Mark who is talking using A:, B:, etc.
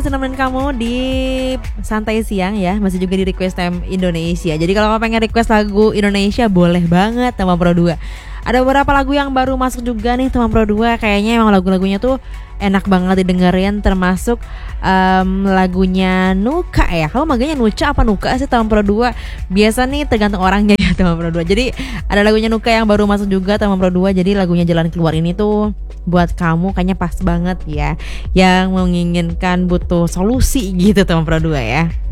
A: Nemenin kamu di santai siang ya, masih juga di Request Time Indonesia. Jadi kalau kamu pengen request lagu Indonesia boleh banget sama Pro 2. Ada beberapa lagu yang baru masuk juga nih teman Pro 2. Kayaknya emang lagu-lagunya tuh enak banget didengerin, termasuk lagunya Nuka ya. Kamu manggilnya Nuca apa Nuka sih teman Pro 2? Biasa nih tergantung orangnya ya teman Pro 2. Jadi ada lagunya Nuka yang baru masuk juga teman Pro 2. Jadi lagunya Jalan Keluar ini tuh buat kamu kayaknya pas banget ya, yang menginginkan butuh solusi gitu teman Pro 2 ya.